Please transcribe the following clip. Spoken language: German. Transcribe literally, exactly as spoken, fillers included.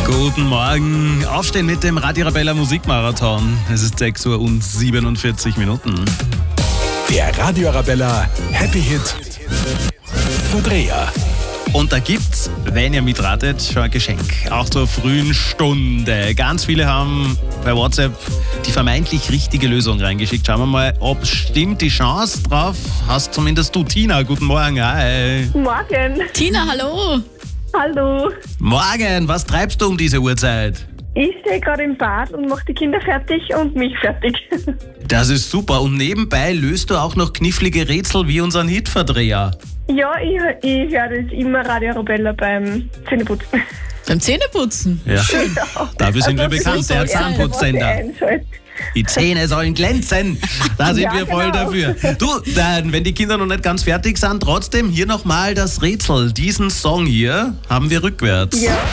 Guten Morgen. Aufstehen mit dem Radio Arabella Musikmarathon. Es ist sechs Uhr und siebenundvierzig Minuten. Der Radio Arabella Happy Hit Verdreher. Und da gibt's, wenn ihr mitratet, schon ein Geschenk. Auch zur frühen Stunde. Ganz viele haben bei WhatsApp die vermeintlich richtige Lösung reingeschickt. Schauen wir mal, ob stimmt die Chance drauf. Hast zumindest du, Tina. Guten Morgen. Hi. Morgen. Tina, hallo. Hallo. Morgen. Was treibst du um diese Uhrzeit? Ich stehe gerade im Bad und mache die Kinder fertig und mich fertig. Das ist super. Und nebenbei löst du auch noch knifflige Rätsel wie unseren Hitverdreher. Ja, ich, ich höre das immer Radio Arabella beim Zähneputzen. Beim Zähneputzen? Ja. Schön. Dafür sind wir Also, bekannt, so der gerne, Zahnputzsender. was ich einschalte. Die Zähne sollen glänzen. Da sind Ja, wir voll genau. dafür. Du, dann, wenn die Kinder noch nicht ganz fertig sind, trotzdem hier nochmal das Rätsel. Diesen Song hier haben wir rückwärts. Ja.